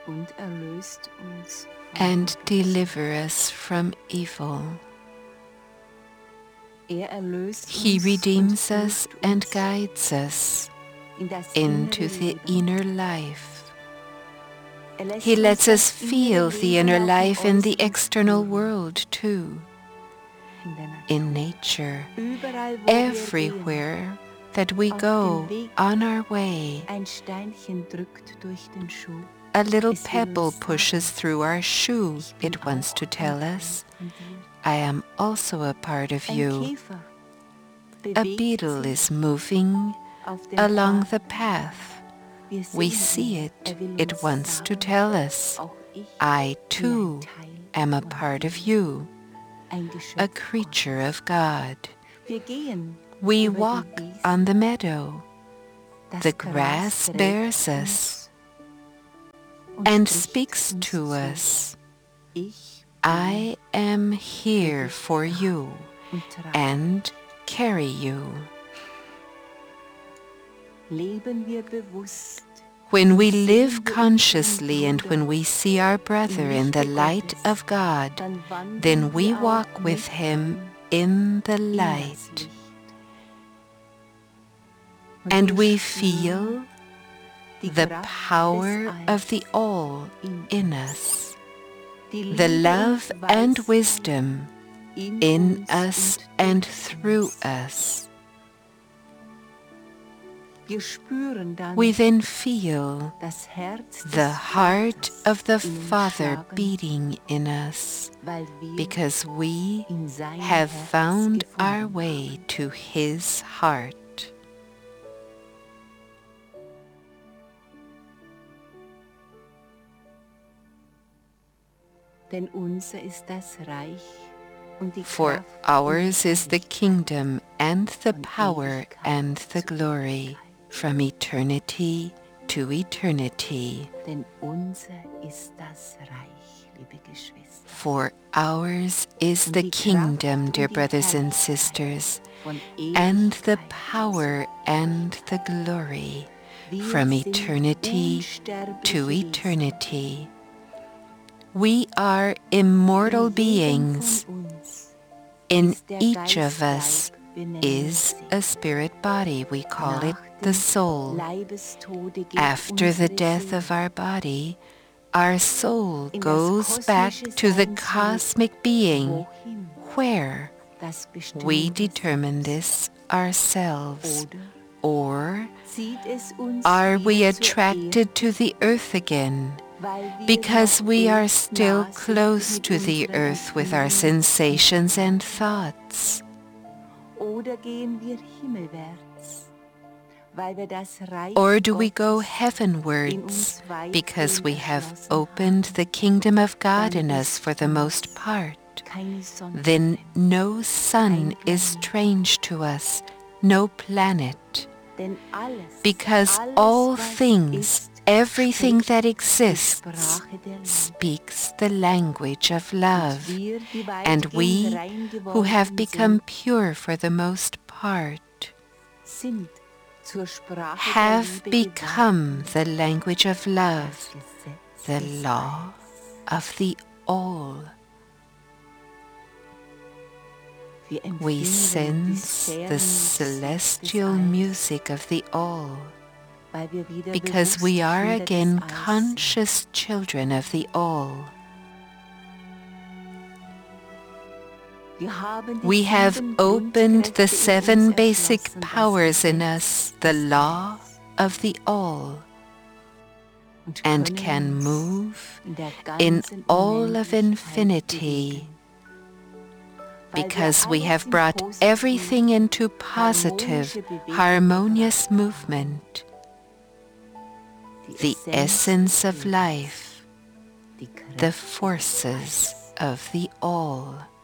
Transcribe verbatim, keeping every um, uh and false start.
and deliver us from evil. He redeems us and guides us into the inner life. He lets us feel the inner life in the external world too, in nature, everywhere that we go on our way. A little pebble pushes through our shoe. It wants to tell us, I am also a part of you. A beetle is moving along the path. We see it. It wants to tell us, I too am a part of you, a creature of God. We walk on the meadow. The grass bears us and speaks to us. I am here for you and carry you. When we live consciously and when we see our brother in the light of God, then we walk with him in the light. And we feel the power of the All in us, the love and wisdom in us and through us. We then feel the heart of the Father beating in us, because we have found our way to His heart. For ours is the kingdom and the power and the glory from eternity to eternity. For ours is the kingdom, dear brothers and sisters, and the power and the glory from eternity to eternity. We are immortal beings. In each of us is a spirit body. We call it the soul. After the death of our body, our soul goes back to the cosmic being. Where? We determine this ourselves. Or are we attracted to the earth again? Because we are still close to the earth with our sensations and thoughts. Or do we go heavenwards because we have opened the kingdom of God in us for the most part? Then no sun is strange to us, no planet. Because all things, everything that exists, speaks the language of love, and we, who have become pure for the most part, have become the language of love, the law of the all. We sense the celestial music of the all, because we are again conscious children of the all. We have opened the seven basic powers in us, the law of the all, and can move in all of infinity, because we have brought everything into positive, harmonious movement. The essence of life, the forces of the all.